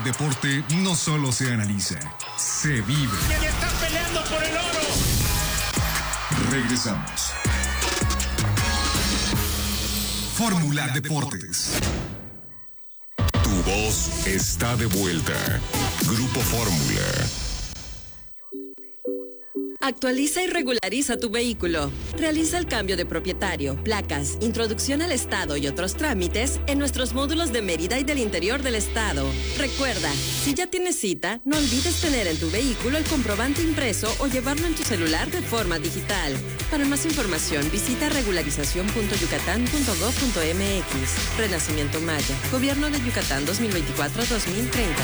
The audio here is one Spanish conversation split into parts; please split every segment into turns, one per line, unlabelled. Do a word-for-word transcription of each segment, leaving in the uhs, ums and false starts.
deporte no solo se analiza, se vive.
¡Y están peleando por el oro!
Regresamos. Fórmula Deportes. Tu voz está de vuelta. Grupo Fórmula.
Actualiza y regulariza tu vehículo. Realiza el cambio de propietario, placas, introducción al estado y otros trámites en nuestros módulos de Mérida y del interior del estado. Recuerda, si ya tienes cita, no olvides tener en tu vehículo el comprobante impreso o llevarlo en tu celular de forma digital. Para más información, visita regularización punto yucatán punto gob punto eme equis. Renacimiento Maya. Gobierno de Yucatán dos mil veinticuatro a dos mil treinta.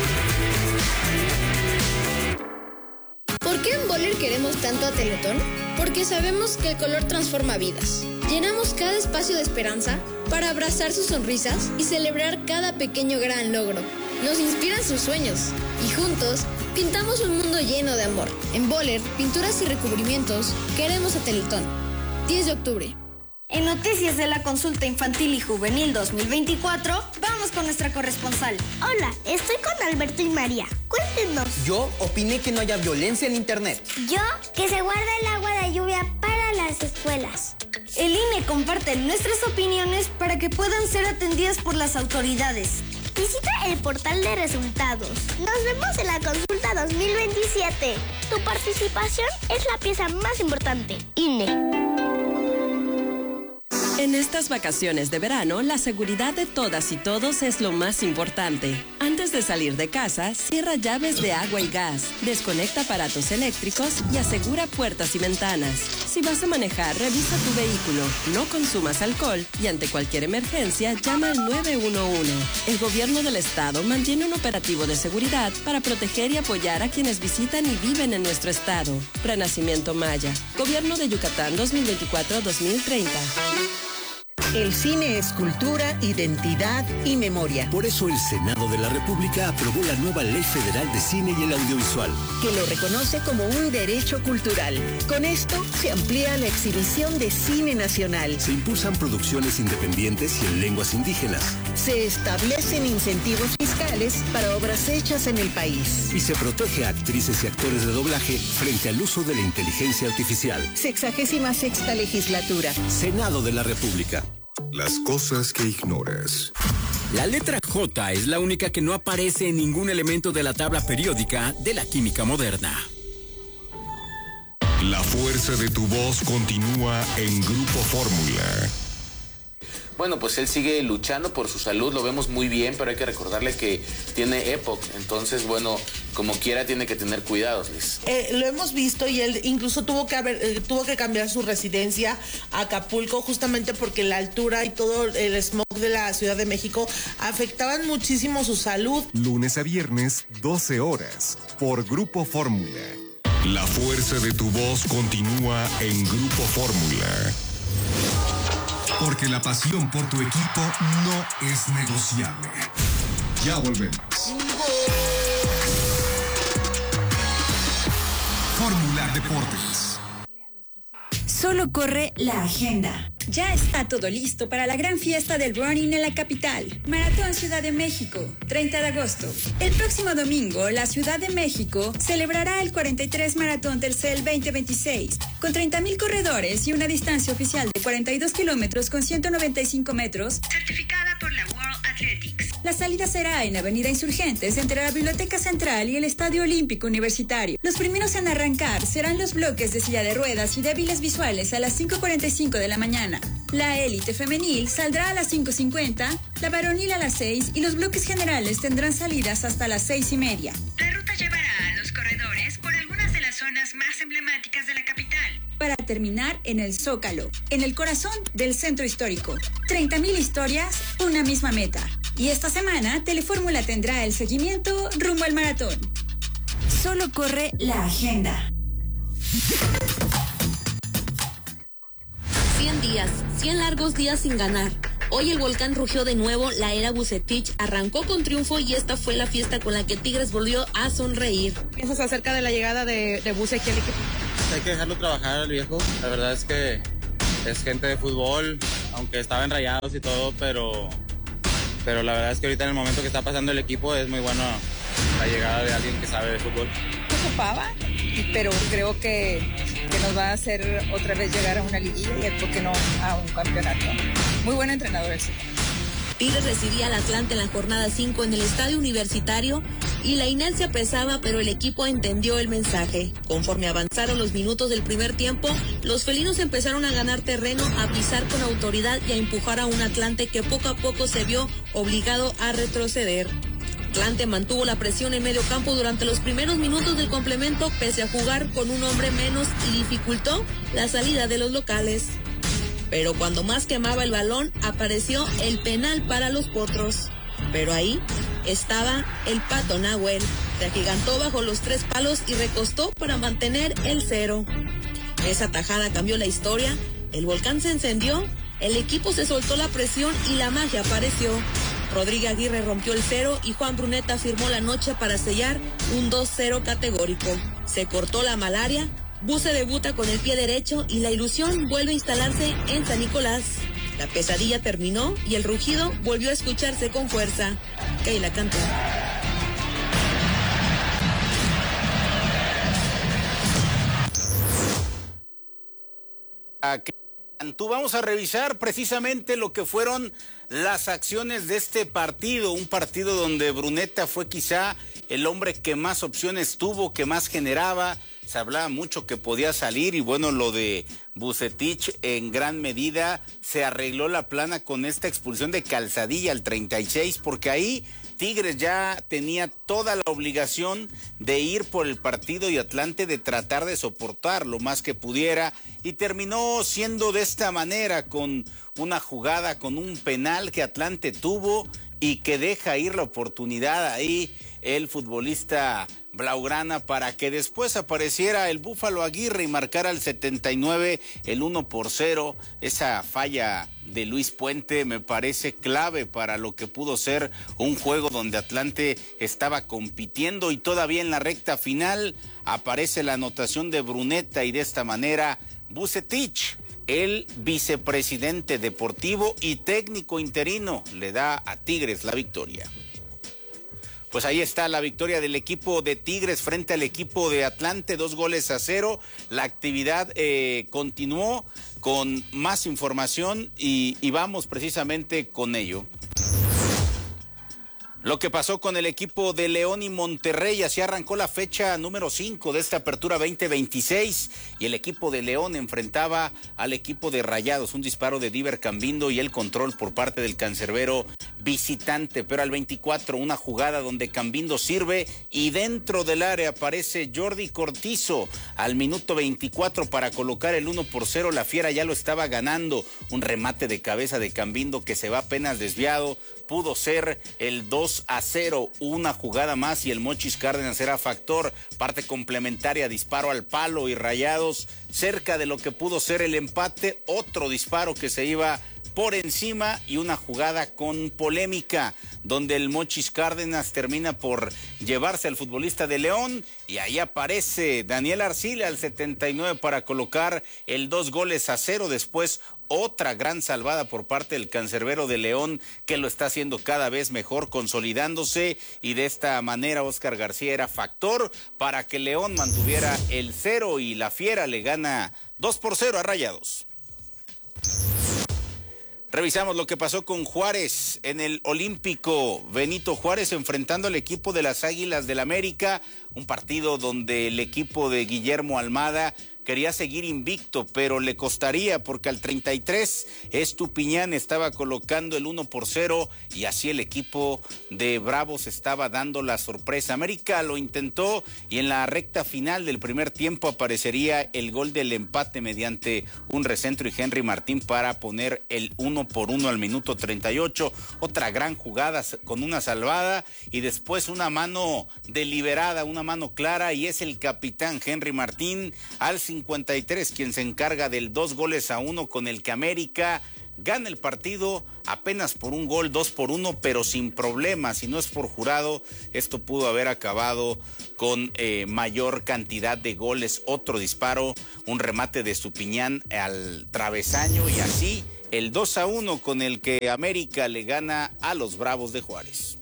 ¿Por qué en Boller queremos tanto a Teletón? Porque sabemos que el color transforma vidas. Llenamos cada espacio de esperanza para abrazar sus sonrisas y celebrar cada pequeño gran logro. Nos inspiran sus sueños y juntos pintamos un mundo lleno de amor. En Boller, pinturas y recubrimientos, queremos a Teletón. diez de octubre.
En Noticias de la Consulta Infantil y Juvenil dos mil veinticuatro, vamos con nuestra corresponsal.
Hola, estoy con Alberto y María. Cuéntenos.
Yo opiné que no haya violencia en internet.
Yo, que se guarda el agua de lluvia para las escuelas.
El I N E comparte nuestras opiniones para que puedan ser atendidas por las autoridades.
Visita el portal de resultados. Nos vemos en la consulta dos mil veintisiete. Tu participación es la pieza más importante. I N E.
En estas vacaciones de verano, la seguridad de todas y todos es lo más importante. Antes de salir de casa, cierra llaves de agua y gas, desconecta aparatos eléctricos y asegura puertas y ventanas. Si vas a manejar, revisa tu vehículo, no consumas alcohol y ante cualquier emergencia, llama al nueve uno uno. El gobierno del estado mantiene un operativo de seguridad para proteger y apoyar a quienes visitan y viven en nuestro estado. Renacimiento Maya. Gobierno de Yucatán dos mil veinticuatro a dos mil treinta.
El cine es cultura, identidad y memoria.
Por eso el Senado de la República aprobó la nueva Ley Federal de Cine y el Audiovisual,
que lo reconoce como un derecho cultural. Con esto se amplía la exhibición de cine nacional.
Se impulsan producciones independientes y en lenguas indígenas.
Se establecen incentivos fiscales para obras hechas en el país.
Y se protege a actrices y actores de doblaje frente al uso de la inteligencia artificial.
Sexagésima sexta legislatura.
Senado de la República.
Las cosas que ignoras.
La letra J es la única que no aparece en ningún elemento de la tabla periódica de la química moderna.
La fuerza de tu voz continúa en Grupo Fórmula.
Bueno, pues él sigue luchando por su salud, lo vemos muy bien, pero hay que recordarle que tiene E P O C, entonces, bueno, como quiera tiene que tener cuidados, Liz.
Eh, lo hemos visto y él incluso tuvo que haber, eh, tuvo que cambiar su residencia a Acapulco justamente porque la altura y todo el smog de la Ciudad de México afectaban muchísimo su salud.
Lunes a viernes, doce horas, por Grupo Fórmula. La fuerza de tu voz continúa en Grupo Fórmula. Porque la pasión por tu equipo no es negociable. Ya volvemos. Fórmula Deportes.
Solo corre la agenda. Ya está todo listo para la gran fiesta del running en la capital. Maratón Ciudad de México, treinta de agosto. El próximo domingo, la Ciudad de México celebrará el cuarenta y tres Maratón Telcel veinte veintiséis, con treinta mil corredores y una distancia oficial de cuarenta y dos kilómetros con ciento noventa y cinco metros, certificada por la World Athletics. La salida será en Avenida Insurgentes, entre la Biblioteca Central y el Estadio Olímpico Universitario. Los primeros en arrancar serán los bloques de silla de ruedas y débiles visuales a las cinco cuarenta y cinco de la mañana. La élite femenil saldrá a las cinco cincuenta, la varonil a las seis y los bloques generales tendrán salidas hasta las seis y media. La ruta llevará a los corredores por algunas de las zonas más emblemáticas de la capital, para terminar en el Zócalo, en el corazón del centro histórico. treinta mil historias, una misma meta. Y esta semana, Telefórmula tendrá el seguimiento rumbo al maratón. Solo corre la agenda.
cien días, cien largos días sin ganar. Hoy el volcán rugió de nuevo, la era Vucetich arrancó con triunfo y esta fue la fiesta con la que Tigres volvió a sonreír.
¿Qué piensas acerca de la llegada de, de Vuce aquí al equipo?
Hay que dejarlo trabajar al viejo. La verdad es que es gente de fútbol, aunque estaba en Rayados y todo, pero pero la verdad es que ahorita en el momento que está pasando el equipo es muy bueno la llegada de alguien que sabe de fútbol.
Ocupaba, pero creo que, que nos va a hacer otra vez llegar a una liguilla y por qué no a un campeonato. Muy buen entrenador el señor.
Tigres recibía al Atlante en la jornada cinco en el estadio universitario y la inercia pesaba, pero el equipo entendió el mensaje. Conforme avanzaron los minutos del primer tiempo, los felinos empezaron a ganar terreno, a pisar con autoridad y a empujar a un Atlante que poco a poco se vio obligado a retroceder. Atlante mantuvo la presión en medio campo durante los primeros minutos del complemento, pese a jugar con un hombre menos, y dificultó la salida de los locales. Pero cuando más quemaba el balón, apareció el penal para los potros. Pero ahí estaba el Pato Nahuel. Se agigantó bajo los tres palos y recostó para mantener el cero. Esa tajada cambió la historia, el volcán se encendió, el equipo se soltó la presión y la magia apareció. Rodrigo Aguirre rompió el cero y Juan Bruneta firmó la noche para sellar un dos cero categórico. Se cortó la malaria, Buse debuta con el pie derecho y la ilusión vuelve a instalarse en San Nicolás. La pesadilla terminó y el rugido volvió a escucharse con fuerza. Keila Cantú.
Cantú, vamos a revisar precisamente lo que fueron las acciones de este partido, un partido donde Bruneta fue quizá el hombre que más opciones tuvo, que más generaba. Se hablaba mucho que podía salir y bueno, lo de Vucetich en gran medida se arregló la plana con esta expulsión de Calzadilla al treinta y seis, porque ahí Tigres ya tenía toda la obligación de ir por el partido y Atlante de tratar de soportar lo más que pudiera, y terminó siendo de esta manera, con una jugada, con un penal que Atlante tuvo y que deja ir la oportunidad ahí el futbolista blaugrana para que después apareciera el Búfalo Aguirre y marcara al setenta y nueve el uno por cero. Esa falla de Luis Puente me parece clave para lo que pudo ser un juego donde Atlante estaba compitiendo, y todavía en la recta final aparece la anotación de Bruneta y de esta manera Vucetich, el vicepresidente deportivo y técnico interino, le da a Tigres la victoria. Pues ahí está la victoria del equipo de Tigres frente al equipo de Atlante, dos goles a cero. La actividad eh, continuó con más información y, y vamos precisamente con ello. Lo que pasó con el equipo de León y Monterrey, así arrancó la fecha número cinco de esta apertura veinte veintiséis, y el equipo de León enfrentaba al equipo de Rayados, un disparo de Diver Cambindo y el control por parte del cancerbero visitante, pero al veinticuatro una jugada donde Cambindo sirve y dentro del área aparece Jordi Cortizo al minuto veinticuatro para colocar el uno por cero, la Fiera ya lo estaba ganando, un remate de cabeza de Cambindo que se va apenas desviado, pudo ser el dos a cero, una jugada más y el Mochis Cárdenas era factor, parte complementaria, disparo al palo y Rayados cerca de lo que pudo ser el empate, otro disparo que se iba por encima y una jugada con polémica donde el Mochis Cárdenas termina por llevarse al futbolista de León y ahí aparece Daniel Arcila al setenta y nueve para colocar el dos goles a cero. Después otra gran salvada por parte del cancerbero de León que lo está haciendo cada vez mejor, consolidándose, y de esta manera Oscar García era factor para que León mantuviera el cero y la Fiera le gana dos por cero a Rayados. Revisamos lo que pasó con Juárez en el Olímpico. Benito Juárez enfrentando al equipo de las Águilas del América, un partido donde el equipo de Guillermo Almada quería seguir invicto, pero le costaría porque al treinta y tres Estupiñán estaba colocando el uno por cero y así el equipo de Bravos estaba dando la sorpresa. América lo intentó y en la recta final del primer tiempo aparecería el gol del empate mediante un recentro y Henry Martín para poner el uno por uno al minuto treinta y ocho. Otra gran jugada con una salvada y después una mano deliberada, una mano clara, y es el capitán Henry Martín al cincuenta y tres quien se encarga del dos goles a uno con el que América gana el partido apenas por un gol, dos por uno, pero sin problemas. Si no es por Jurado, esto pudo haber acabado con eh, mayor cantidad de goles. Otro disparo, un remate de Estupiñán al travesaño y así el dos a uno con el que América le gana a los Bravos de Juárez.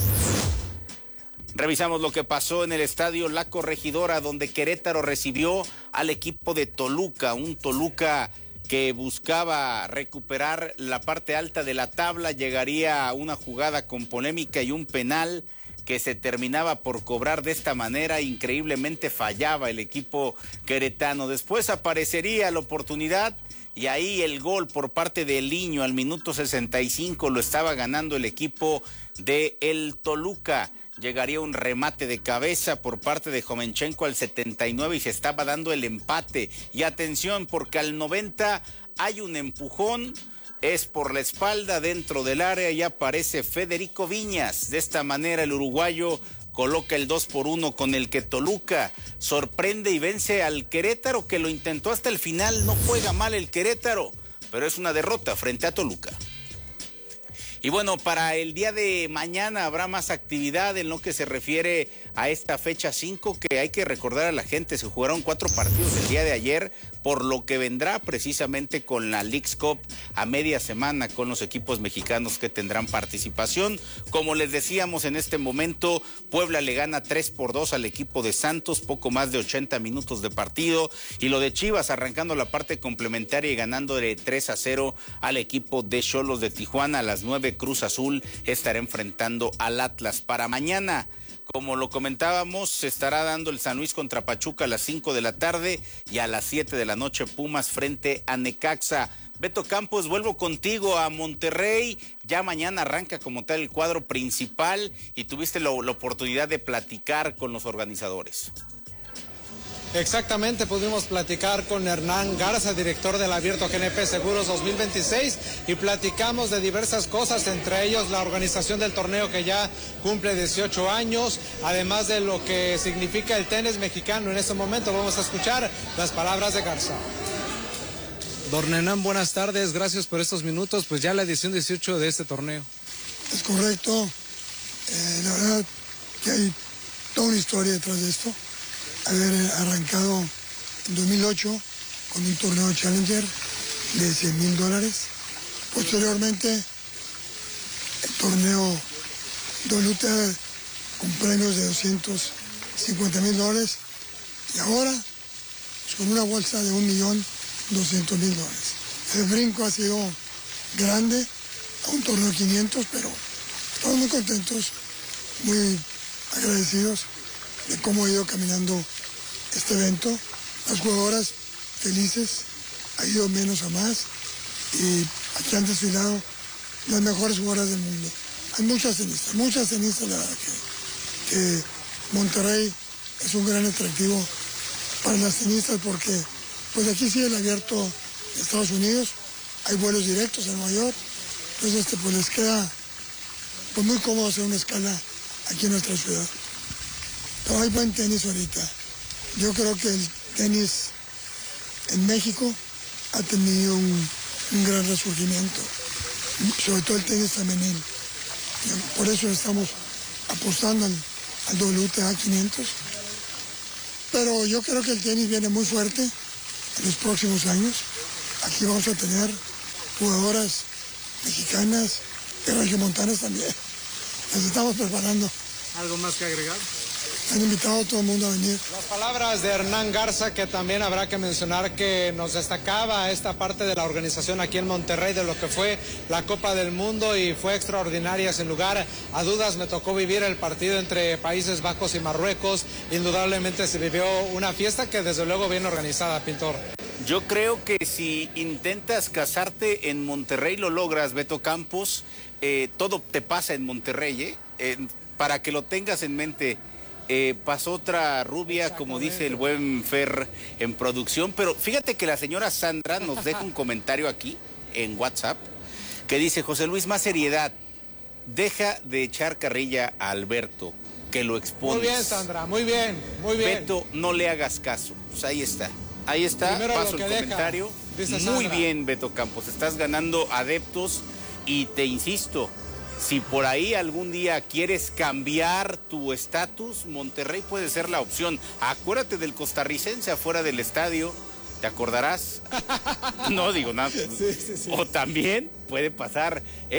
Revisamos lo que pasó en el estadio La Corregidora, donde Querétaro recibió al equipo de Toluca, un Toluca que buscaba recuperar la parte alta de la tabla. Llegaría a una jugada con polémica y un penal que se terminaba por cobrar de esta manera. Increíblemente fallaba el equipo queretano. Después aparecería la oportunidad y ahí el gol por parte de Eliño al minuto sesenta y cinco lo estaba ganando el equipo de el Toluca. Llegaría un remate de cabeza por parte de Jovenchenko al setenta y nueve y se estaba dando el empate. Y atención, porque al noventa hay un empujón, es por la espalda dentro del área y aparece Federico Viñas. De esta manera el uruguayo coloca el dos por uno con el que Toluca sorprende y vence al Querétaro, que lo intentó hasta el final. No juega mal el Querétaro, pero es una derrota frente a Toluca. Y bueno, para el día de mañana habrá más actividad en lo que se refiere a esta fecha cinco, que hay que recordar a la gente, se jugaron cuatro partidos el día de ayer, por lo que vendrá precisamente con la Leagues Cup a media semana con los equipos mexicanos que tendrán participación. Como les decíamos, en este momento Puebla le gana tres por dos al equipo de Santos, poco más de ochenta minutos de partido, y lo de Chivas arrancando la parte complementaria y ganándole tres a cero al equipo de Xolos de Tijuana. A las nueve Cruz Azul estará enfrentando al Atlas. Para mañana, como lo comentábamos, se estará dando el San Luis contra Pachuca a las cinco de la tarde y a las siete de la noche Pumas frente a Necaxa. Beto Campos, vuelvo contigo a Monterrey. Ya mañana arranca como tal el cuadro principal y tuviste lo, la oportunidad de platicar con los organizadores.
Exactamente, pudimos platicar con Hernán Garza, director del Abierto G N P Seguros dos mil veintiséis, y platicamos de diversas cosas, entre ellos la organización del torneo que ya cumple dieciocho años, además de lo que significa el tenis mexicano en este momento. Vamos a escuchar las palabras de Garza. Don Hernán, buenas tardes, gracias por estos minutos, pues ya la edición dieciocho de este torneo.
Es correcto, eh, la verdad que hay toda una historia detrás de esto. Haber arrancado en dos mil ocho con un torneo Challenger de cien mil dólares. Posteriormente, el torneo W T A con premios de doscientos cincuenta mil dólares. Y ahora, pues, con una bolsa de un millón doscientos mil dólares. El brinco ha sido grande a un torneo de quinientos, pero estamos muy contentos, muy agradecidos de cómo ha ido caminando este evento. Las jugadoras felices, ha ido menos a más y aquí han desfilado las mejores jugadoras del mundo. Hay muchas tenistas, muchas tenistas, la verdad que, que Monterrey es un gran atractivo para las tenistas porque pues aquí sigue el abierto de Estados Unidos, hay vuelos directos a Nueva York, entonces este, pues les queda pues, muy cómodo hacer una escala aquí en nuestra ciudad. Pero hay buen tenis ahorita. Yo creo que el tenis en México ha tenido un, un gran resurgimiento, sobre todo el tenis femenil. Por eso estamos apostando al, al W T A quinientos. Pero yo creo que el tenis viene muy fuerte en los próximos años. Aquí vamos a tener jugadoras mexicanas y regiomontanas también. Nos estamos preparando.
¿Algo más que agregar?
Han invitado a todo el mundo a venir.
Las palabras de Hernán Garza, que también habrá que mencionar que nos destacaba esta parte de la organización aquí en Monterrey de lo que fue la Copa del Mundo y fue extraordinaria, sin lugar a dudas. Me tocó vivir el partido entre Países Bajos y Marruecos. Indudablemente se vivió una fiesta que desde luego bien organizada, Pintor.
Yo creo que si intentas casarte en Monterrey lo logras, Beto Campos. Eh, todo te pasa en Monterrey, ¿eh? Eh, para que lo tengas en mente. Eh, pasó otra rubia, como dice el buen Fer en producción, pero fíjate que la señora Sandra nos deja un comentario aquí en WhatsApp que dice: José Luis, más seriedad, deja de echar carrilla a Alberto, que lo expones.
Muy bien, Sandra, muy bien, muy bien.
Beto, no le hagas caso. Pues ahí está, ahí está,
Primero
paso el
deja,
comentario. Muy bien, Beto Campos, estás ganando adeptos y te insisto, si por ahí algún día quieres cambiar tu estatus, Monterrey puede ser la opción. Acuérdate del costarricense afuera del estadio, ¿Te acordarás? No digo nada.
Sí, sí, sí.
O también puede pasar